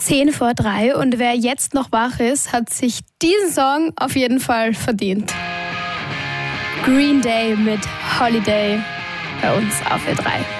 10:10 und wer jetzt noch wach ist, hat sich diesen Song auf jeden Fall verdient. Green Day mit Holiday bei uns auf Ö3.